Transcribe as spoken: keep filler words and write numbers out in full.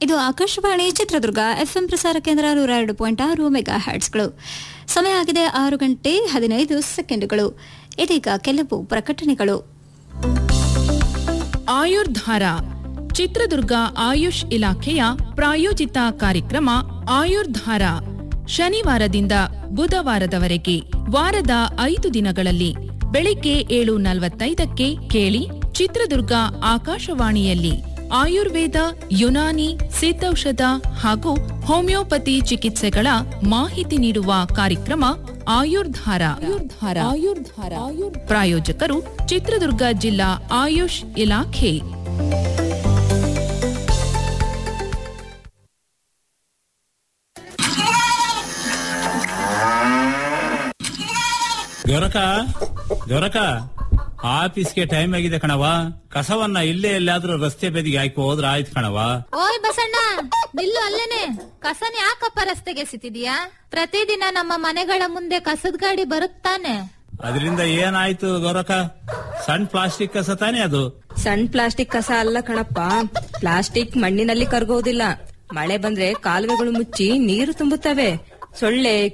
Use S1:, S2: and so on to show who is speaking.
S1: ಇದು ಆಕಾಶವಾಣಿ ಚಿತ್ರದುರ್ಗ ಎಫ್ಎಂ ಪ್ರಸಾರ ಕೇಂದ್ರ ನೂರ ಎರಡು ಪಾಯಿಂಟ್ ಆರು ಮೆಗಾ ಹ್ಯಾಟ್ಸ್ಗಳು. ಸಮಯ ಆಗಿದೆ ಆರು ಗಂಟೆ ಹದಿನೈದು ಸೆಕೆಂಡುಗಳು. ಇದೀಗ ಕೆಲವು ಪ್ರಕಟಣೆಗಳು.
S2: ಆಯುರ್ಧಾರ ಚಿತ್ರದುರ್ಗ ಆಯುಷ್ ಇಲಾಖೆಯ ಪ್ರಾಯೋಜಿತ ಕಾರ್ಯಕ್ರಮ ಆಯುರ್ಧಾರ ಶನಿವಾರದಿಂದ ಬುಧವಾರದವರೆಗೆ ವಾರದ ಐದು ದಿನಗಳಲ್ಲಿ ಬೆಳಿಗ್ಗೆ ಏಳು ನಲವತ್ತೈದಕ್ಕೆ ಕೇಳಿ. ಚಿತ್ರದುರ್ಗ ಆಕಾಶವಾಣಿಯಲ್ಲಿ ಆಯುರ್ವೇದ, ಯುನಾನಿ, ಸಿದ್ಧೌಷಧ ಹಾಗೂ ಹೋಮಿಯೋಪತಿ ಚಿಕಿತ್ಸೆಗಳ ಮಾಹಿತಿ ನೀಡುವ ಕಾರ್ಯಕ್ರಮ ಆಯುರ್ಧಾರ. ಆಯುರ್ಧಾರ ಆಯುರ್ಧಾರ ಪ್ರಾಯೋಜಕರು ಚಿತ್ರದುರ್ಗ ಜಿಲ್ಲಾ ಆಯುಷ್ ಇಲಾಖೆ.
S3: ಗೊರಕ ಗೊರಕ ಆಫೀಸ್ಗೆ ಟೈಮ್ ಆಗಿದೆ ಕಣವ. ಕಸವನ್ನ ಇಲ್ಲೇ ಎಲ್ಲಾದ್ರೂ ರಸ್ತೆ ಬದಿಗೆ ಹಾಕಿ ಹೋದ್ರ ಆಯ್ತು ಕಣವ.
S4: ಓಯ್ ಬಸಣ್ಣ, ನಿಲ್ಲು ಅಲ್ಲೇನೆ. ಕಸನ ಯಾಕಪ್ಪ ರಸ್ತೆಗೆ ಎಸಿತಿದ್ಯಾ? ಪ್ರತಿದಿನ ನಮ್ಮ ಮನೆಗಳ ಮುಂದೆ ಕಸದ ಗಾಡಿ ಬರುತ್ತಾನೆ.
S3: ಅದರಿಂದ ಏನಾಯ್ತು ಗೊರಕ? ಸಣ್ಣ ಪ್ಲಾಸ್ಟಿಕ್ ಕಸ ತಾನೇ ಅದು.
S5: ಸಣ್ಣ ಪ್ಲಾಸ್ಟಿಕ್ ಕಸ ಅಲ್ಲ ಕಣಪ್ಪ. ಪ್ಲಾಸ್ಟಿಕ್ ಮಣ್ಣಿನಲ್ಲಿ ಕರಗೋದಿಲ್ಲ. ಮಳೆ ಬಂದ್ರೆ ಕಾಲುವೆಗಳು ಮುಚ್ಚಿ ನೀರು ತುಂಬುತ್ತವೆ. ಸೊಳ್ಳೆ,